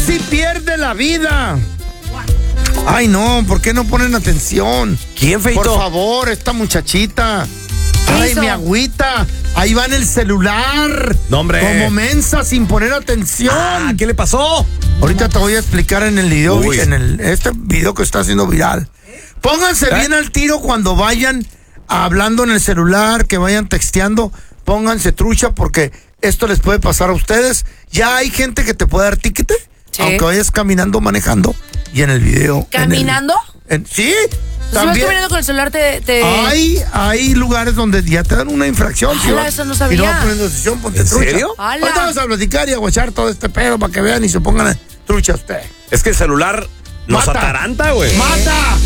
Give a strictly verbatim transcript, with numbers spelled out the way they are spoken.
Casi pierde la vida. Ay, no, ¿por qué no ponen atención? ¿Quién, Feito? Por favor, esta muchachita. ¿Qué Ay, hizo? mi agüita. Ahí va en el celular. No, hombre. Como mensa, sin poner atención. Ah, ¿qué le pasó? Ahorita te voy a explicar en el video, Uy. en el, este video que está haciendo viral. Pónganse ¿Eh? bien al tiro cuando vayan hablando en el celular, que vayan texteando. Pónganse trucha porque esto les puede pasar a ustedes. Ya hay gente que te puede dar tiquete, Sí. aunque vayas caminando, manejando. Y en el video. en el- ¿Caminando? en- sí, Si vas también. caminando con el celular te... te... Hay, hay lugares donde ya te dan una infracción. Ala, vas- eso no Y sabía. no vas poniendo atención, ponte ¿En trucha. serio? Ala. Ahorita vamos a platicar y a guachar todo este pedo para que vean y se pongan trucha usted. Es que el celular nos Mata. ataranta, güey. ¡Mata!